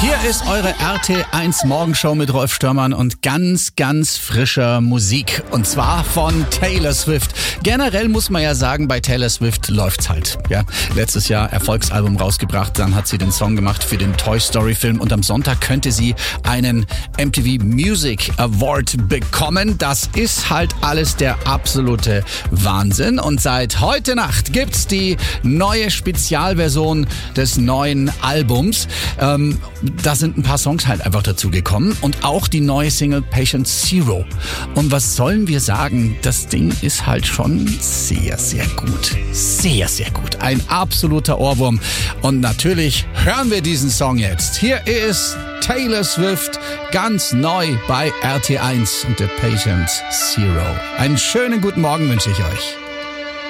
Hier ist eure RT1 Morgenshow mit Rolf Störmann und ganz, ganz frischer Musik. Und zwar von Taylor Swift. Generell muss man ja sagen, bei Taylor Swift läuft's halt. Ja, letztes Jahr Erfolgsalbum rausgebracht, dann hat sie den Song gemacht für den Toy Story Film und am Sonntag könnte sie einen MTV Music Award bekommen. Das ist halt alles der absolute Wahnsinn. Und seit heute Nacht gibt's die neue Spezialversion des neuen Albums. Da sind ein paar Songs halt einfach dazu gekommen und auch die neue Single Patient Zero. Und was sollen wir sagen? Das Ding ist halt schon sehr, sehr gut. Sehr, sehr gut. Ein absoluter Ohrwurm. Und natürlich hören wir diesen Song jetzt. Hier ist Taylor Swift ganz neu bei RT1 und der Patient Zero. Einen schönen guten Morgen wünsche ich euch.